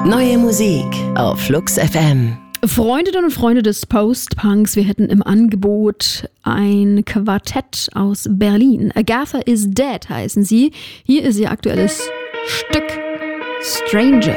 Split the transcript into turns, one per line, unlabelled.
Neue Musik auf Flux FM.
Freundinnen und Freunde des Post-Punks, wir hätten im Angebot ein Quartett aus Berlin. Agatha is Dead heißen sie. Hier ist ihr aktuelles Stück Stranger.